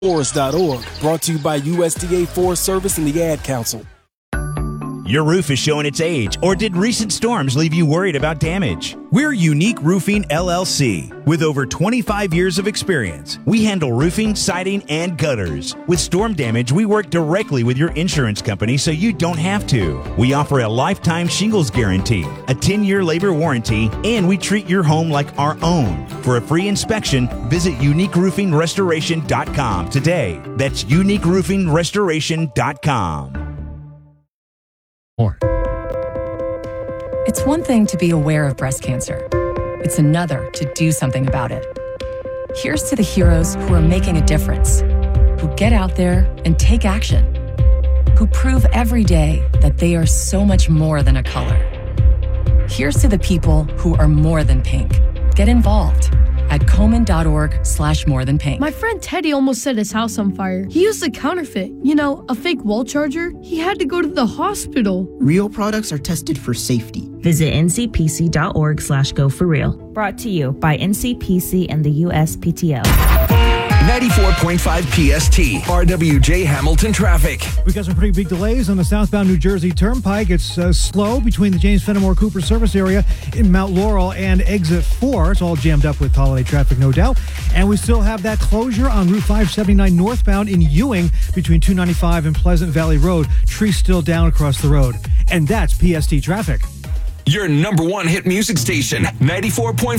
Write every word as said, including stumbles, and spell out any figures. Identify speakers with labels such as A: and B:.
A: forest dot org. Brought to you by U S D A Forest Service and the Ad Council.
B: Your roof is showing its age, or did recent storms leave you worried about damage? We're Unique Roofing L L C. With over twenty-five years of experience, we handle roofing, siding, and gutters. With storm damage, we work directly with your insurance company so you don't have to. We offer a lifetime shingles guarantee, a ten-year labor warranty, and we treat your home like our own. For a free inspection, visit unique roofing restoration dot com today. That's unique roofing restoration dot com.
C: More.
D: It's one thing to be aware of breast cancer. It's another to do something about it. Here's to the heroes who are making a difference, who get out there and take action, who prove every day that they are so much more than a color. Here's to the people who are more than pink. Get involved at Komen.org slash more than pink.
E: My friend Teddy almost set his house on fire. He used a counterfeit, you know, a fake wall charger. He had to go to the hospital.
F: Real products are tested for safety.
G: Visit ncpc.org slash go for real. Brought to you by N C P C and the U S P T O.
H: ninety-four point five P S T, R W J Hamilton traffic.
C: We've got some pretty big delays on the southbound New Jersey Turnpike. It's uh, slow between the James Fenimore Cooper service area in Mount Laurel and exit four. It's all jammed up with holiday traffic, no doubt. And we still have that closure on Route five seventy-nine northbound in Ewing between two ninety-five and Pleasant Valley Road. Trees still down across the road. And that's P S T traffic.
H: Your number one hit music station, ninety-four point five